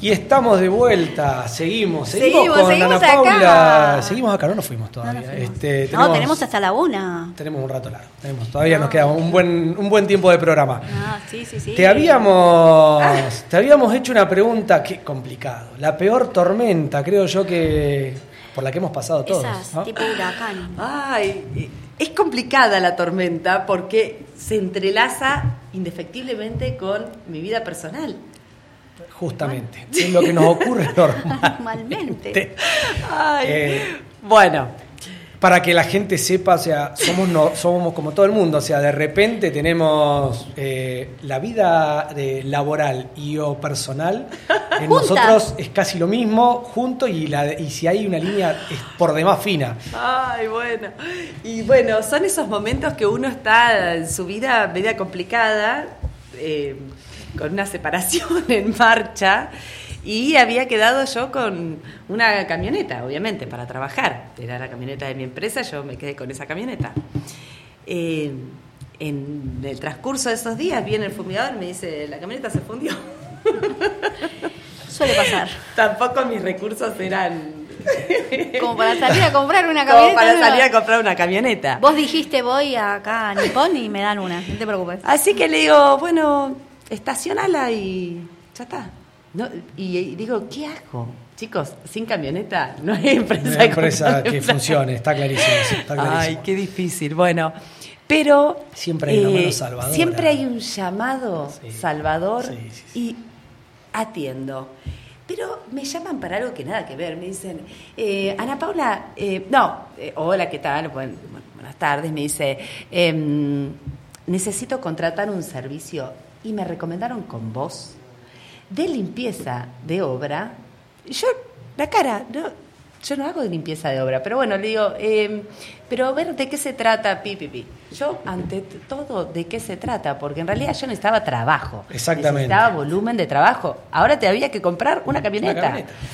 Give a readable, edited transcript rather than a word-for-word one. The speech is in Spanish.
Y estamos de vuelta, seguimos con Ana Paula. Acá. Seguimos acá, no nos fuimos todavía. Tenemos hasta la 1. Tenemos un rato largo, todavía nos queda un buen tiempo de programa. Sí. Te habíamos hecho una pregunta, qué complicado. La peor tormenta, creo yo, que por la que hemos pasado todos. Esas, ¿no? tipo huracán. Ay, es complicada la tormenta porque se entrelaza indefectiblemente con mi vida personal. Justamente, es lo que nos ocurre Normalmente. Bueno, para que la gente sepa, o sea, somos como todo el mundo, o sea, de repente tenemos la vida laboral y o personal, en nosotros es casi lo mismo, juntos, y si hay una línea es por demás fina. Ay, bueno. Y bueno, son esos momentos que uno está en su vida media complicada, con una separación en marcha, y había quedado yo con una camioneta, obviamente, para trabajar. Era la camioneta de mi empresa, yo me quedé con esa camioneta. En el transcurso de esos días viene el fumigador y me dice, la camioneta se fundió. Suele pasar. Tampoco mis recursos eran... Como para salir a comprar una camioneta. Como para salir a comprar una camioneta. Vos dijiste, voy acá a Nippon y me dan una, no te preocupes. Así que le digo, bueno, estacionala y ya está. No, y digo, ¿qué hago? Chicos, sin camioneta no hay empresa. No hay empresa que funcione, está clarísimo. Ay, qué difícil. Bueno, pero... Siempre hay una mano salvadora. Siempre hay un llamado salvador Sí. y atiendo. Pero me llaman para algo que nada que ver. Me dicen, Ana Paula, hola, ¿qué tal? Buenas tardes. Me dice, necesito contratar un servicio y me recomendaron con vos de limpieza de obra. Yo no hago de limpieza de obra, pero bueno, le digo, pero a ver de qué se trata, Yo, ante todo, ¿de qué se trata? Porque en realidad yo necesitaba trabajo. Exactamente. Necesitaba volumen de trabajo. Ahora te había que comprar una camioneta.